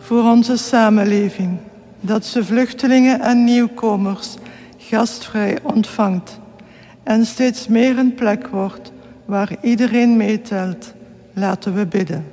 Voor onze samenleving, dat ze vluchtelingen en nieuwkomers gastvrij ontvangt en steeds meer een plek wordt waar iedereen meetelt. Laten we bidden.